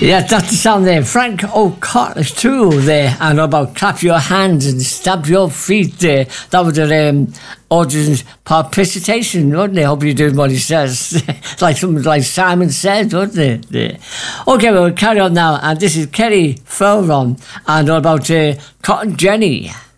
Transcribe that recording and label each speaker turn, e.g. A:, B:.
A: Yeah, that's the sound there. Frank O'Connor too there, and about clap your hands and stamp your feet there. That was the audience participation, wasn't it? Hope you're doing what he says. like something like Simon said, wasn't it? Yeah. Okay, we'll carry on now, and this is Kerry Furron, and all about Cotton Jenny.